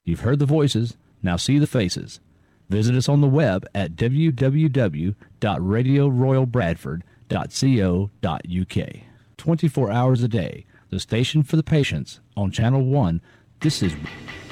You've heard the voices, now see the faces. Visit us on the web at www.radioroyalbradford.co.uk. 24 hours a day, the station for the patients on Channel 1. This is